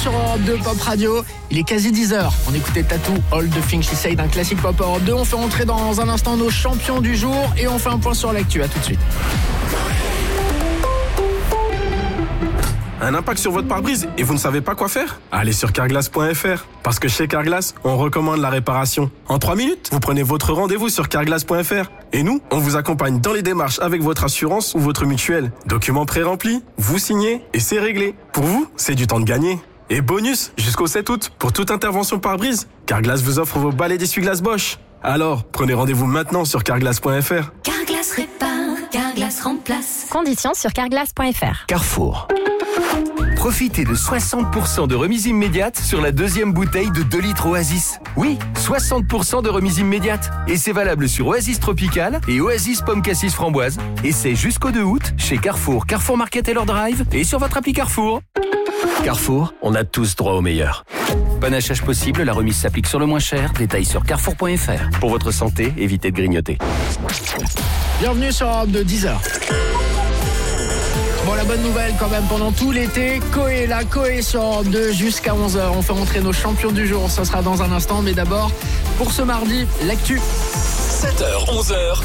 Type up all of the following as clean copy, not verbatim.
Sur Europe 2 Pop Radio, il est quasi 10h. On écoutait Tattoo, All the Things She Said, un classique Pop Europe 2. On fait entrer dans un instant nos champions du jour et on fait un point sur l'actu. À tout de suite. Un impact sur votre pare-brise et vous ne savez pas quoi faire? Allez sur carglass.fr. Parce que chez Carglass, on recommande la réparation. En 3 minutes, vous prenez votre rendez-vous sur carglass.fr. Et nous, on vous accompagne dans les démarches avec votre assurance ou votre mutuelle. Documents pré-remplis, vous signez et c'est réglé. Pour vous, c'est du temps de gagner. Et bonus, jusqu'au 7 août, pour toute intervention pare-brise, Carglass vous offre vos balais d'essuie-glace Bosch. Alors, prenez rendez-vous maintenant sur carglass.fr. Carglass répare, Carglass remplace. Conditions sur carglass.fr. Carrefour. Profitez de 60% de remise immédiate sur la deuxième bouteille de 2 litres Oasis. Oui, 60% de remise immédiate. Et c'est valable sur Oasis Tropical et Oasis Pomme Cassis Framboise. Et c'est jusqu'au 2 août chez Carrefour, Carrefour Market et leur Drive et sur votre appli Carrefour. Carrefour, on a tous droit au meilleur. Panachage possible, la remise s'applique sur le moins cher. Détails sur carrefour.fr. Pour votre santé, évitez de grignoter. Bienvenue sur Europe 2, 10h. Bon, la bonne nouvelle quand même, pendant tout l'été, Koé est là, Koé sur Europe 2 jusqu'à 11h. On fait rentrer nos champions du jour, ça sera dans un instant. Mais d'abord, pour ce mardi, l'actu. 7h, 11h.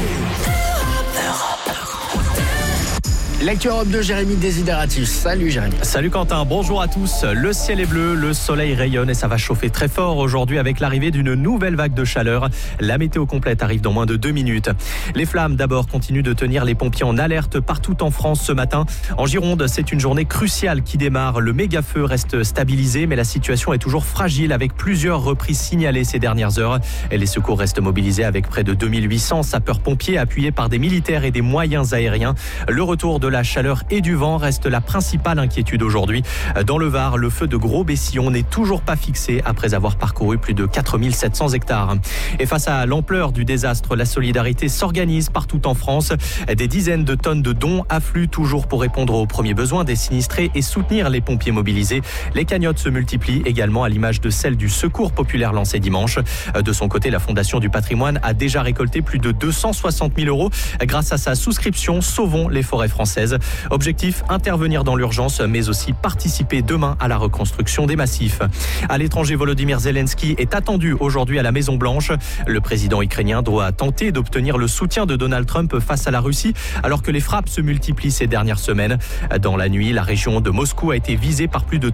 L'actu Europe 2, Jérémy Desideratis. Salut Jérémy. Salut Quentin, bonjour à tous. Le ciel est bleu, le soleil rayonne et ça va chauffer très fort aujourd'hui avec l'arrivée d'une nouvelle vague de chaleur. La météo complète arrive dans moins de 2 minutes. Les flammes d'abord continuent de tenir les pompiers en alerte partout en France ce matin. En Gironde, c'est une journée cruciale qui démarre. Le méga-feu reste stabilisé mais la situation est toujours fragile avec plusieurs reprises signalées ces dernières heures. Et les secours restent mobilisés avec près de 2800 sapeurs-pompiers appuyés par des militaires et des moyens aériens. Le retour de la chaleur et du vent reste la principale inquiétude aujourd'hui. Dans le Var, le feu de Gros-Bessillon n'est toujours pas fixé après avoir parcouru plus de 4700 hectares. Et face à l'ampleur du désastre, la solidarité s'organise partout en France. Des dizaines de tonnes de dons affluent toujours pour répondre aux premiers besoins des sinistrés et soutenir les pompiers mobilisés. Les cagnottes se multiplient également à l'image de celle du Secours populaire lancée dimanche. De son côté, la Fondation du patrimoine a déjà récolté plus de 260 000 euros grâce à sa souscription Sauvons les forêts françaises. Objectif, intervenir dans l'urgence, mais aussi participer demain à la reconstruction des massifs. À l'étranger, Volodymyr Zelensky est attendu aujourd'hui à la Maison-Blanche. Le président ukrainien doit tenter d'obtenir le soutien de Donald Trump face à la Russie, alors que les frappes se multiplient ces dernières semaines. Dans la nuit, la région de Moscou a été visée par plus de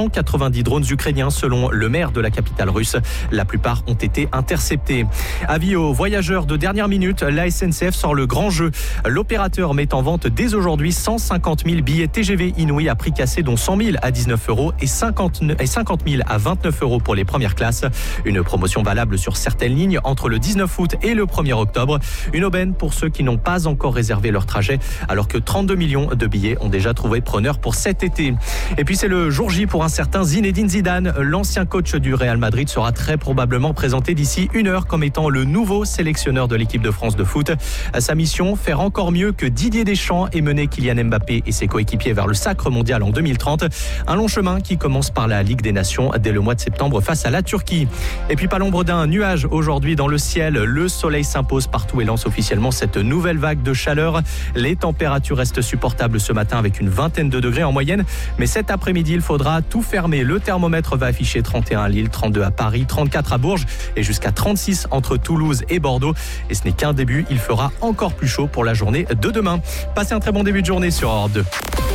390 drones ukrainiens, selon le maire de la capitale russe. La plupart ont été interceptés. Avis aux voyageurs de dernière minute, la SNCF sort le grand jeu. L'opérateur met en vente dès aujourd'hui 150 000 billets TGV Inouï à prix cassé, dont 100 000 à 19 € et 50 000 à 29 € pour les premières classes. Une promotion valable sur certaines lignes entre le 19 août et le 1er octobre. Une aubaine pour ceux qui n'ont pas encore réservé leur trajet, alors que 32 millions de billets ont déjà trouvé preneur pour cet été. Et puis c'est le jour J pour un certain Zinedine Zidane. L'ancien coach du Real Madrid sera très probablement présenté d'ici 1 heure comme étant le nouveau sélectionneur de l'équipe de France de foot. Sa mission, faire encore mieux que Didier Deschamps et mener Kylian Mbappé et ses coéquipiers vers le sacre mondial en 2030. Un long chemin qui commence par la Ligue des Nations dès le mois de septembre face à la Turquie. Et puis pas l'ombre d'un nuage aujourd'hui dans le ciel. Le soleil s'impose partout et lance officiellement cette nouvelle vague de chaleur. Les températures restent supportables ce matin avec une vingtaine de degrés en moyenne. Mais cet après-midi, il faudra tout fermer. Le thermomètre va afficher 31 à Lille, 32 à Paris, 34 à Bourges et jusqu'à 36 entre Toulouse et Bordeaux. Et ce n'est qu'un début. Il fera encore plus chaud pour la journée de demain. Passez un très bon début de journée sur Europe 2.